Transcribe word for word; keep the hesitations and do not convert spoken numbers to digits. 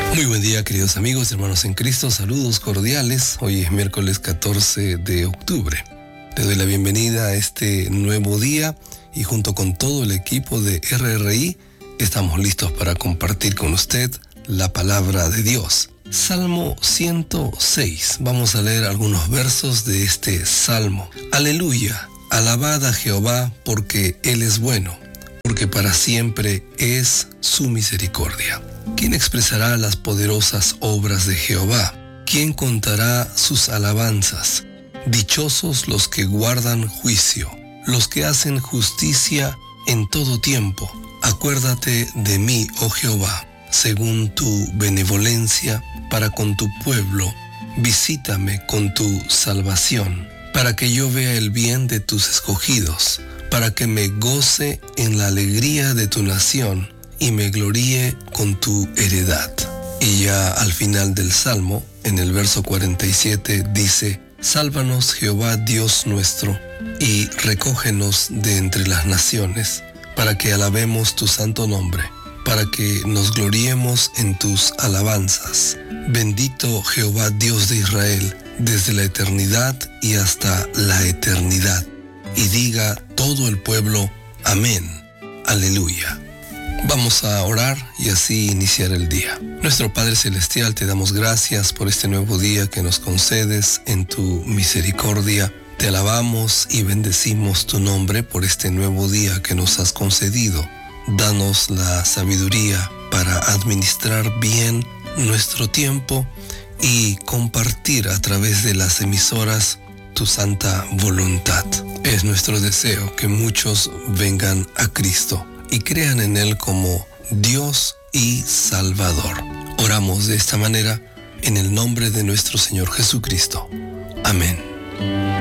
Muy buen día, queridos amigos y hermanos en Cristo, saludos cordiales. Hoy es miércoles catorce de octubre. Les doy la bienvenida a este nuevo día y junto con todo el equipo de R R I estamos listos para compartir con usted la palabra de Dios. Salmo ciento seis. Vamos a leer algunos versos de este salmo. Aleluya, alabad a Jehová porque Él es bueno, porque para siempre es su misericordia. ¿Quién expresará las poderosas obras de Jehová? ¿Quién contará sus alabanzas? Dichosos los que guardan juicio, los que hacen justicia en todo tiempo. Acuérdate de mí, oh Jehová, según tu benevolencia para con tu pueblo. Visítame con tu salvación, para que yo vea el bien de tus escogidos, para que me goce en la alegría de tu nación y me gloríe con tu heredad. Y ya al final del Salmo, en el verso cuarenta y siete, dice: Sálvanos, Jehová Dios nuestro, y recógenos de entre las naciones, para que alabemos tu santo nombre, para que nos gloriemos en tus alabanzas. Bendito Jehová Dios de Israel, desde la eternidad y hasta la eternidad. Y diga todo el pueblo: Amén. Aleluya. Vamos a orar y así iniciar el día. Nuestro Padre Celestial, te damos gracias por este nuevo día que nos concedes en tu misericordia. Te alabamos y bendecimos tu nombre por este nuevo día que nos has concedido. Danos la sabiduría para administrar bien nuestro tiempo y compartir a través de las emisoras tu santa voluntad. Es nuestro deseo que muchos vengan a Cristo y crean en Él como Dios y Salvador. Oramos de esta manera en el nombre de nuestro Señor Jesucristo. Amén.